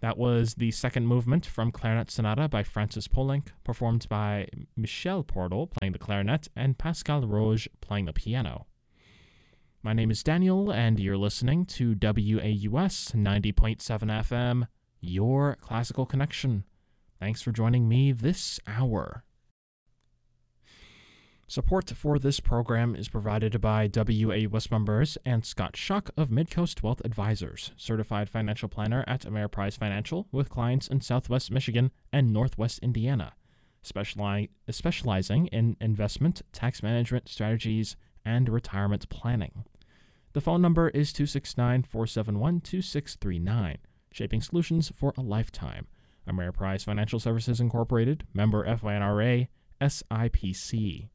That was the second movement from Clarinet Sonata by Francis Poulenc, performed by Michel Portal playing the clarinet and Pascal Roge playing the piano. My name is Daniel, and you're listening to WAUS 90.7 FM, your classical connection. Thanks for joining me this hour. Support for this program is provided by WAUS members and Scott Schuck of Midcoast Wealth Advisors, certified financial planner at Ameriprise Financial with clients in Southwest Michigan and Northwest Indiana, specializing in investment, tax management strategies, and retirement planning. The phone number is 269-471-2639, shaping solutions for a lifetime. Ameriprise Financial Services Incorporated, member FINRA, SIPC.